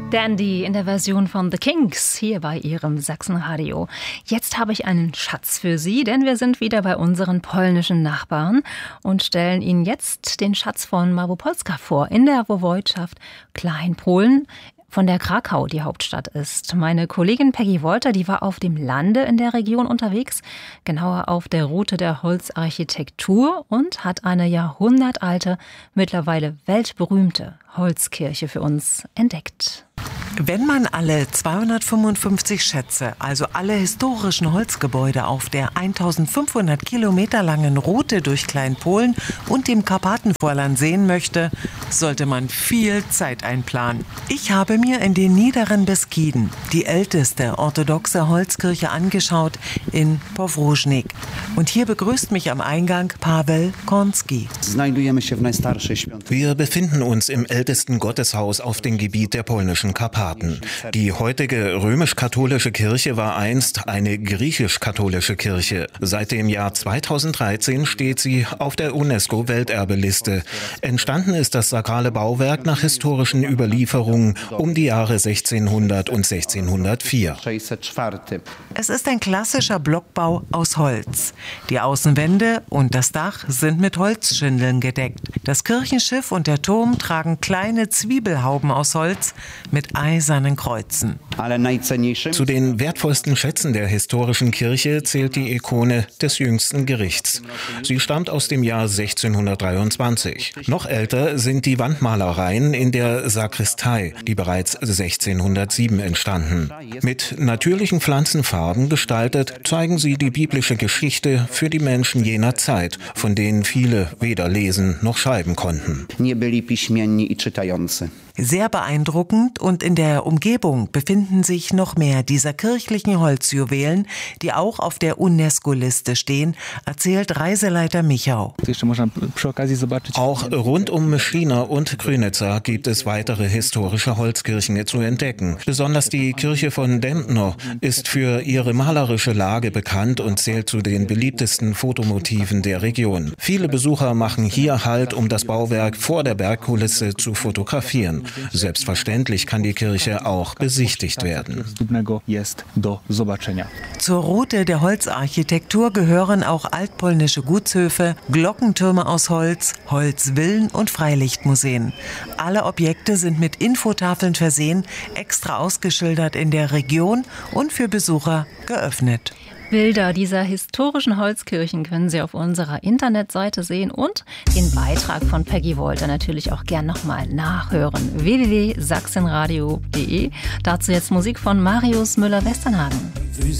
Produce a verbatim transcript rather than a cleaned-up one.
Dandy in der Version von The Kinks hier bei Ihrem Sachsenradio. Jetzt habe ich einen Schatz für Sie, denn wir sind wieder bei unseren polnischen Nachbarn und stellen Ihnen jetzt den Schatz von Małopolska vor, in der Woiwodschaft Kleinpolen, von der Krakau die Hauptstadt ist. Meine Kollegin Peggy Wolter, die war auf dem Lande in der Region unterwegs, genauer auf der Route der Holzarchitektur und hat eine jahrhundertalte, mittlerweile weltberühmte Holzkirche für uns entdeckt. Wenn man alle zweihundertfünfundfünfzig Schätze, also alle historischen Holzgebäude auf der eintausendfünfhundert Kilometer langen Route durch Kleinpolen und dem Karpatenvorland sehen möchte, sollte man viel Zeit einplanen. Ich habe mir in den niederen Beskiden die älteste orthodoxe Holzkirche angeschaut in Powróżnik. Und hier begrüßt mich am Eingang Paweł Konski. Wir befinden uns im ältesten Gotteshaus auf dem Gebiet der polnischen Karpaten. Die heutige römisch-katholische Kirche war einst eine griechisch-katholische Kirche. Seit dem Jahr zweitausenddreizehn steht sie auf der UNESCO-Welterbeliste. Entstanden ist das sakrale Bauwerk nach historischen Überlieferungen um die Jahre sechzehnhundert und sechzehnhundertvier. Es ist ein klassischer Blockbau aus Holz. Die Außenwände und das Dach sind mit Holzschindeln gedeckt. Das Kirchenschiff und der Turm tragen kleine Zwiebelhauben aus Holz mit eisernen Kreuzen. Zu den wertvollsten Schätzen der historischen Kirche zählt die Ikone des jüngsten Gerichts. Sie stammt aus dem Jahr sechzehnhundertdreiundzwanzig. Noch älter sind die Wandmalereien in der Sakristei, die bereits sechzehnhundertsieben entstanden. Mit natürlichen Pflanzenfarben gestaltet, zeigen sie die biblische Geschichte für die Menschen jener Zeit, von denen viele weder lesen noch schreiben konnten. Sehr beeindruckend, und in der Umgebung befinden sich noch mehr dieser kirchlichen Holzjuwelen, die auch auf der UNESCO-Liste stehen, erzählt Reiseleiter Michał. Auch rund um Myszina und Krynica gibt es weitere historische Holzkirchen zu entdecken. Besonders die Kirche von Dębno ist für ihre malerische Lage bekannt und zählt zu den beliebtesten Fotomotiven der Region. Viele Besucher machen hier Halt, um das Bauwerk vor der Bergkulisse zu fotografieren. Selbstverständlich kann die Kirche auch besichtigt werden. Zur Route der Holzarchitektur gehören auch altpolnische Gutshöfe, Glockentürme aus Holz, Holzvillen und Freilichtmuseen. Alle Objekte sind mit Infotafeln versehen, extra ausgeschildert in der Region und für Besucher geöffnet. Bilder dieser historischen Holzkirchen können Sie auf unserer Internetseite sehen und den Beitrag von Peggy Wolter natürlich auch gern nochmal nachhören. w w w punkt sachsenradio punkt de. Dazu jetzt Musik von Marius Müller-Westernhagen.